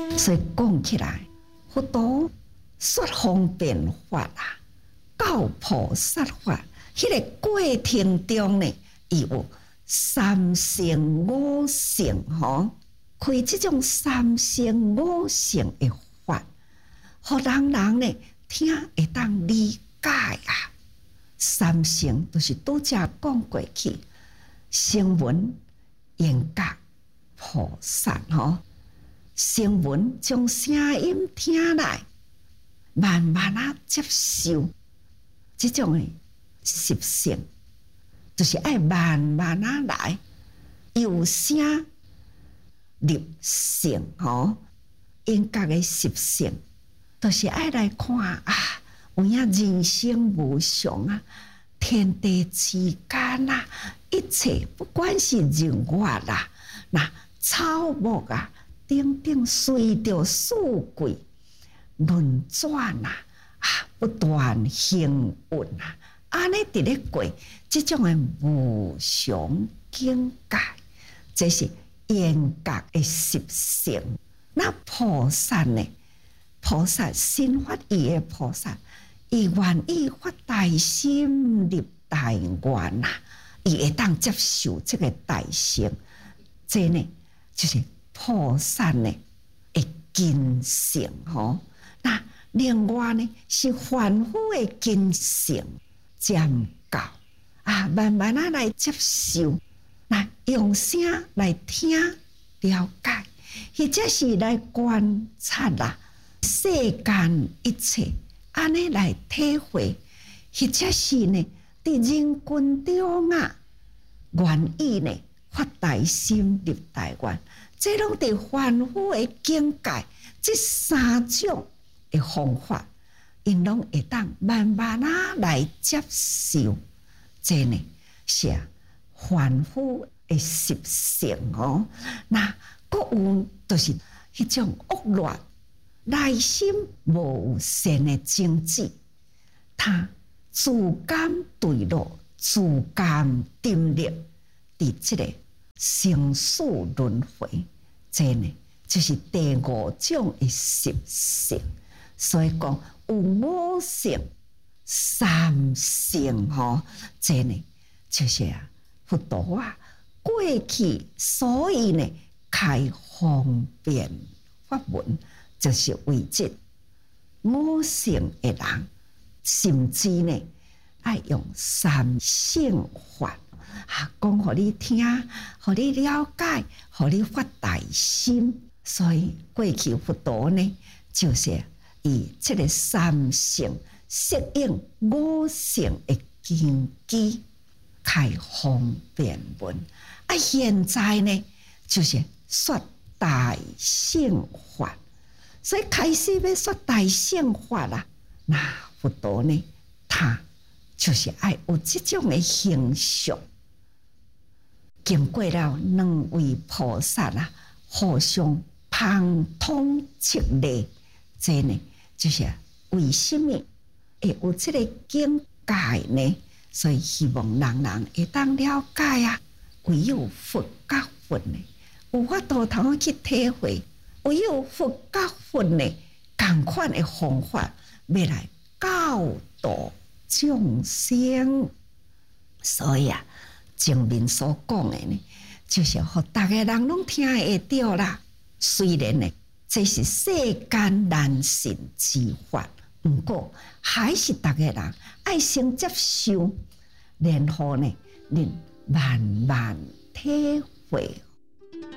所以讲起来，佛陀说方便法啊，教菩萨法，迄个过程中呢，伊有三乘五乘吼，开这种三乘五乘的法，互人呢听会当理解啊。三乘就是拄则讲过去，声闻缘觉菩萨吼。声闻将声音听来，慢慢啊接受，这种的习性，就是爱慢慢啊来，由声入性吼，应觉的习性，就是爱来看啊，有影人生无常啊，天地之间啊，一切不管是人物啦，那草木啊。顶顶随着四季轮转不断幸运安尼伫咧过，这种的无常境界，这是缘觉的习性。那菩萨呢？菩萨心发意的菩萨，伊愿意发大心入大愿伊会当接受这个大乘，这呢就是。菩萨呢会根性吼，那另外呢是凡夫的根性渐教慢慢啊来接受，那用声来听了解，或者是来观察啦世间一切，安尼来体会，或者是呢伫人群中愿意呢发大心入大愿。这拢伫凡夫的境界，这三种的方法，因拢会当慢慢来接受。这呢是凡夫的习性哦。那各有就是迄种恶劣、内心无善的情志，他自甘堕落、自甘沉溺伫这个。生死轮回，这呢就是第五种的习性。所以讲有五乘、三乘吼，这呢就是佛陀过去，所以呢开方便法门，就是为这五乘的人，甚至呢爱用三乘法。讲互你听，互你了解，互你发大心。所以过去佛陀呢，就是以这个三乘适应五乘的根基，开方便门。现在呢，就是说大乘法。所以开始要说大乘法啦，那佛陀呢，他就是爱有这种的形象。经过了两位菩萨互相旁通斥励，这呢就是为什么会有这个境界呢？所以希望人人会当了解唯有佛甲佛呢，有法度通去体会，唯有佛甲佛呢，同款的方法要来教导众生。所以前面所讲的呢，就是互大家人拢听会到啦。虽然呢，这是世间难信之法，不过还是大家人爱先接受，然后呢，恁慢慢体会